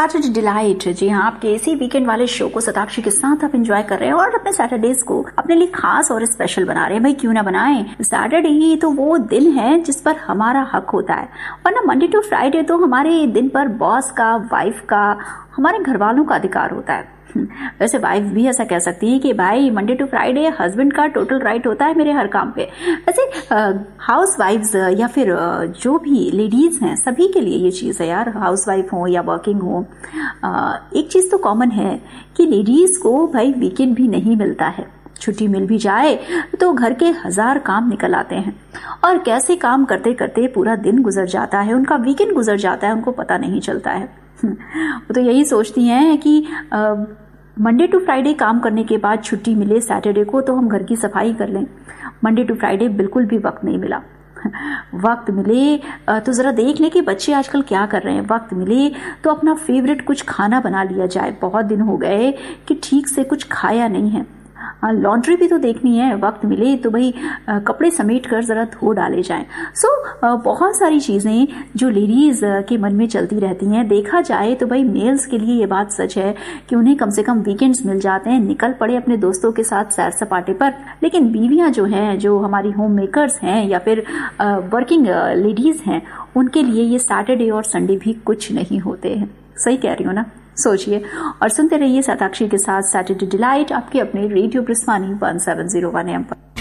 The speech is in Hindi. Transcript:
सैटरडे डिलाइट, जी हाँ, आपके इसी वीकेंड वाले शो को शताक्षी के साथ आप एंजॉय कर रहे हैं और अपने सैटरडेज को अपने लिए खास और स्पेशल बना रहे हैं। भाई क्यों ना बनाएं, सैटरडे ही तो वो दिन है जिस पर हमारा हक होता है, वरना मंडे टू फ्राइडे तो हमारे दिन पर बॉस का, वाइफ का, हमारे घर वालों का अधिकार होता है। वैसे वाइफ भी ऐसा कह सकती है कि भाई मंडे टू फ्राइडे हस्बैंड का टोटल राइट होता है मेरे हर काम पे। वैसे हाउस वाइफ्स या फिर जो भी लेडीज हैं सभी के लिए ये चीज है यार, हाउस वाइफ हो या वर्किंग हो। एक चीज तो कॉमन है कि लेडीज को भाई वीकेंड भी नहीं मिलता है। छुट्टी मिल भी जाए तो घर के 1000 काम निकल आते हैं और कैसे काम करते करते पूरा दिन गुजर जाता है, उनका वीकेंड गुजर जाता है, उनको पता नहीं चलता है। वो तो यही सोचती हैं कि मंडे टू फ्राइडे काम करने के बाद छुट्टी मिले सैटरडे को तो हम घर की सफाई कर लें। मंडे टू फ्राइडे बिल्कुल भी वक्त नहीं मिला। वक्त मिले तो जरा देख ले कि बच्चे आजकल क्या कर रहे हैं। वक्त मिले तो अपना फेवरेट कुछ खाना बना लिया जाए। बहुत दिन हो गए कि ठीक से कुछ खाया नहीं है। लॉन्ड्री भी तो देखनी है। वक्त मिले तो भाई कपड़े समेट कर जरा धो डाले जाएं। बहुत सारी चीजें जो लेडीज के मन में चलती रहती हैं। देखा जाए तो भाई मेल्स के लिए ये बात सच है कि उन्हें कम से कम वीकेंड्स मिल जाते हैं, निकल पड़े अपने दोस्तों के साथ सैर सपाटे पर। लेकिन बीवियां जो हैं, जो हमारी होम मेकर्स हैं या फिर वर्किंग लेडीज हैं, उनके लिए ये सैटरडे और संडे भी कुछ नहीं होते हैं। सही कह रही हो ना? सोचिए और सुनते रहिए शताक्षी के साथ सैटरडे डिलाइट, आपके अपने रेडियो ब्रिस्वानी 1701 AM पर।